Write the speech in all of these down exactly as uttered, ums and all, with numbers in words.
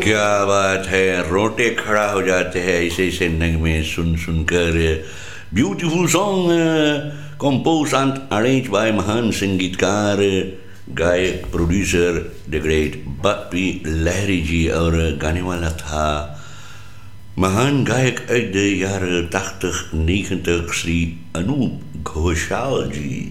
क्या बात है, रोटे खड़ा हो जाते हैं ऐसे ऐसे नगमे सुन सुनकर। Beautiful song compose and arrange by महान संगीतकार, गायक, producer the great Bappi Lahiri जी, और गाने वाला था महान गायक uit de jaren tachtig, negentig Shri Anoop Ghoshal जी।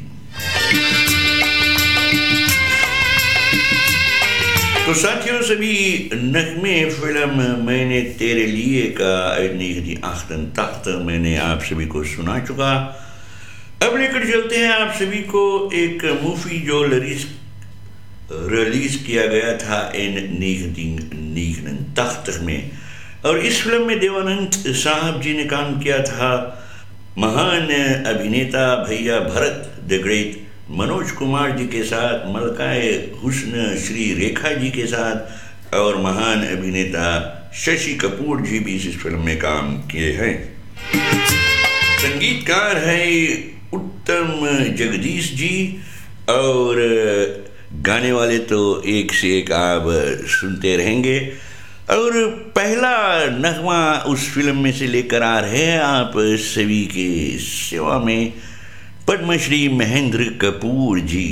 तो साथियों, सभी नगमे फिल्म मैंने तेरे लिए का उन्नीस सौ अठासी मैंने आप सभी को सुना चुका। अब लेकर चलते हैं आप सभी को एक मूवी जो रिलीज रिलीज किया गया था इन उन्नीस सौ नवानवे में, और इस फिल्म में देवानंद साहब जी ने काम किया था महान अभिनेता भैया भरत द ग्रेट मनोज कुमार जी के साथ, मलकाए हुस्न श्री रेखा जी के साथ, और महान अभिनेता शशि कपूर जी भी इस फिल्म में काम किए हैं। संगीतकार है उत्तम जगदीश जी, और गाने वाले तो एक से एक आप सुनते रहेंगे। और पहला नगमा उस फिल्म में से लेकर आ रहे हैं आप सभी के सेवा में पद्मश्री महेंद्र कपूर जी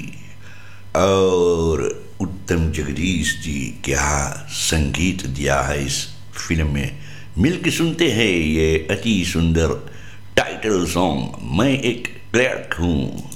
और उत्तम जगदीश जी। क्या संगीत दिया है इस फिल्म में, मिलके सुनते हैं ये अति सुंदर टाइटल सॉन्ग, मैं एक क्लर्क हूँ।